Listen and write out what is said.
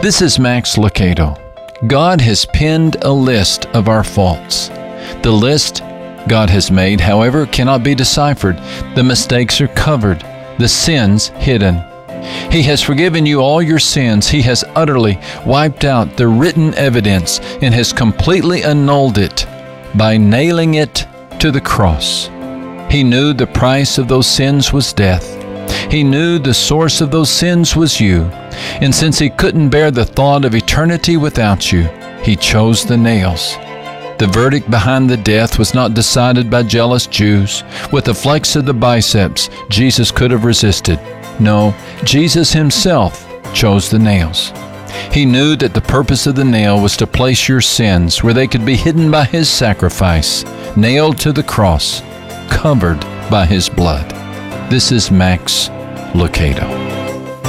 This is Max Lucado. God has pinned a list of our faults. The list God has made, however, cannot be deciphered. The mistakes are covered, the sins hidden. He has forgiven you all your sins. He has utterly wiped out the written evidence and has completely annulled it by nailing it to the cross. He knew the price of those sins was death. He knew the source of those sins was you. And since He couldn't bear the thought of eternity without you, He chose the nails. The verdict behind the death was not decided by jealous Jews. With a flex of the biceps, Jesus could have resisted. No, Jesus Himself chose the nails. He knew that the purpose of the nail was to place your sins where they could be hidden by His sacrifice, nailed to the cross, covered by His blood. This is Max Lucado.